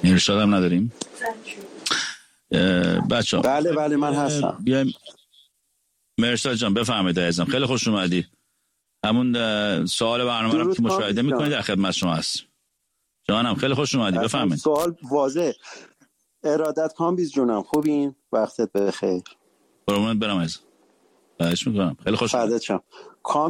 ارشاد هم نداریم بچه‌ها؟ بله من هستم. بیایم مرشاد جان بفرمایید عزیزم. خیلی خوش اومدی. همون سوال برنامه رو که مشاهده میکنید در خدمت شما هست. جانم خیلی خوش اومدی، بفرمایید. سوال واضح. ارادت کامبیز جونم، خوبین؟ وقتت بخیر. قربونت برم عزیزم. خواهش میکنم. خیلی خوش اومدی. فدات شم.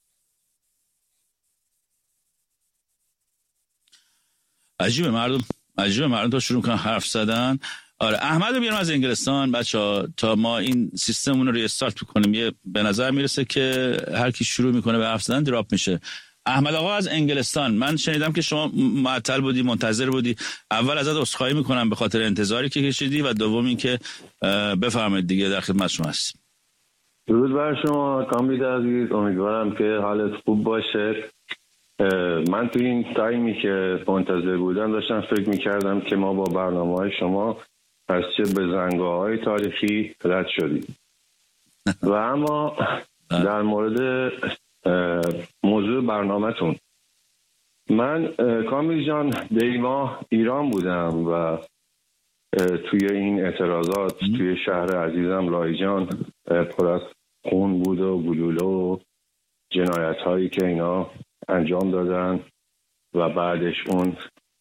عجیبه مردم تا شروع کنن حرف زدن. آره احمدو بیارم از انگلستان بچه‌ها تا ما این سیستممون رو ریستارت بکنیم. یه به نظر میرسه که هر کی شروع میکنه به حرف زدن دراپ میشه. احمد آقا از انگلستان، من شنیدم که شما معطل بودی، منتظر بودی. اول ازت عذرخواهی میکنم به خاطر انتظاری که کشیدی و دوم این که بفرمایید دیگه در خدمت شما هستیم. درود بر شما کامبیز عزیز، امیدوارم که حالت خوب باشه. من تو این تایمی که منتظر بودم داشتم فکر میکردم که ما با برنامه‌های شما از چه بزنگاه‌های تاریخی رد شدیم و اما در مورد موضوع برنامه‌تون، من کامبیز جان دیما ایران بودم و توی این اعتراضات توی شهر عزیزم لایجان پر از خون بود و گلوله و جنایت هایی که اینا انجام دادن و بعدش اون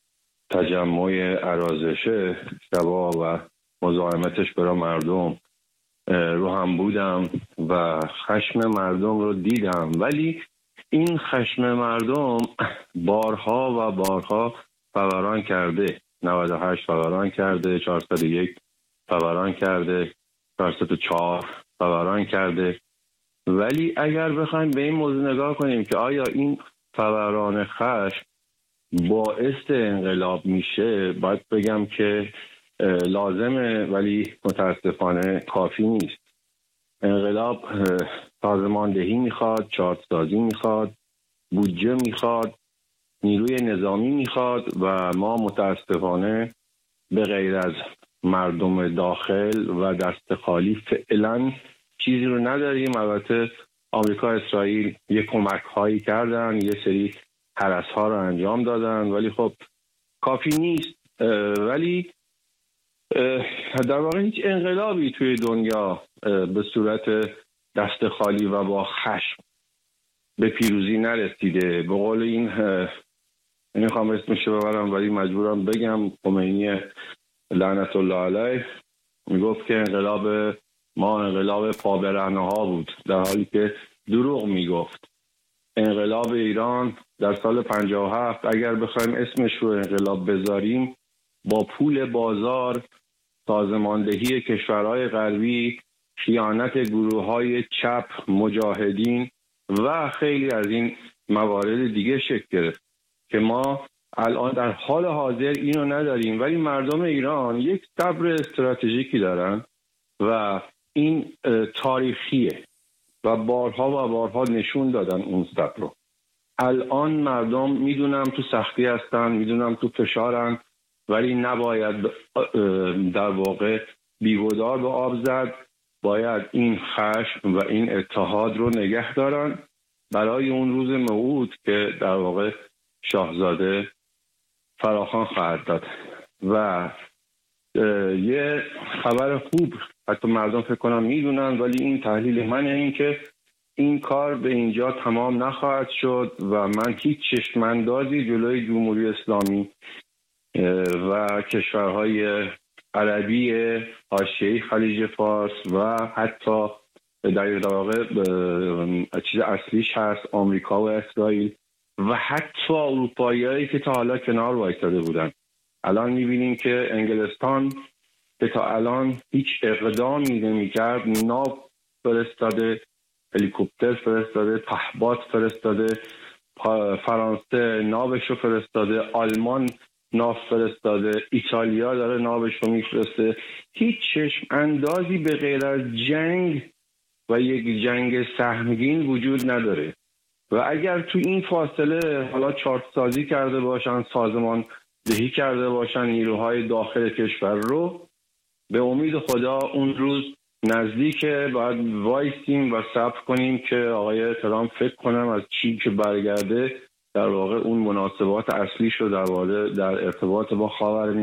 تجمع ارازشه شبا و مزاحمتش برای مردم رو هم بودم و خشم مردم رو دیدم، ولی این خشم مردم بارها و بارها فوران کرده. 98 فوران کرده، 401 فوران کرده، 404 فوران کرده. ولی اگر بخوایم به این موضوع نگاه کنیم که آیا این فوران خشم باعث انقلاب میشه، باید بگم که لازمه ولی متاسفانه کافی نیست. انقلاب سازماندهی میخواد، چارتسازی میخواد، بودجه میخواد، نیروی نظامی میخواد و ما متاسفانه به غیر از مردم داخل و دست خالی فعلا چیزی رو نداریم. البته آمریکا اسرائیل یه کمک هایی کردن، یه سری هرس ها رو انجام دادن، ولی خب کافی نیست. ولی در واقع هیچ انقلابی توی دنیا به صورت دست خالی و با خشم به پیروزی نرسیده. به قول این نمیخوام اسمش رو ببرم ولی مجبورم بگم، خمینی لعنت الله علیه میگفت که انقلاب ما انقلاب پابرهنه ها بود، در حالی که دروغ میگفت. انقلاب ایران در سال 57 اگر بخوایم اسمش رو انقلاب بذاریم، با پول بازار، سازماندهی کشورهای غربی، خیانت گروه‌های چپ، مجاهدین و خیلی از این موارد دیگه شکل گرفت که ما الان در حال حاضر اینو نداریم. ولی مردم ایران یک صبر استراتژیکی دارن و این تاریخیه و بارها نشون دادن اون صبر رو. الان مردم میدونم تو سختی هستن، میدونم تو فشارن، ولی نباید در واقع بی‌گدار به آب زد. باید این خشم و این اتحاد رو نگه دارن برای اون روز موعود که در واقع شاهزاده فراخوان خواهد داد. و یه خبر خوب، حتی مردم فکر کنم میدونن ولی این تحلیل منه، این که این کار به اینجا تمام نخواهد شد و من هیچ چشماندازی جلوی جمهوری اسلامی و کشورهای عربی حاشیه خلیج فارس و حتی در واقع چیز اصلیش هست آمریکا و اسرائیل و حتی اروپاییایی که تا حالا کنار وایساده بودن. الان میبینیم که انگلستان که تا الان هیچ اقدامی نمی‌کرد، ناو فرستاده، هلیکوپتر فرستاده، پهپاد فرستاده، فرانسه ناوش رو فرستاده، آلمان ناو فرستاده، ایتالیا داره ناوش رو میفرسته. هیچ چشم اندازی به غیر از جنگ و یک جنگ سهمگین وجود نداره. و اگر تو این فاصله حالا چارت سازی کرده باشن، سازمان دهی کرده باشن نیروهای داخل کشور رو، به امید خدا اون روز نزدیکه. باید وایسیم و صبر کنیم که آقای ترامپ فکر کنم از چین که برگرده در واقع اون مناسبات اصلیش رو در ارتباط با خاورمیانه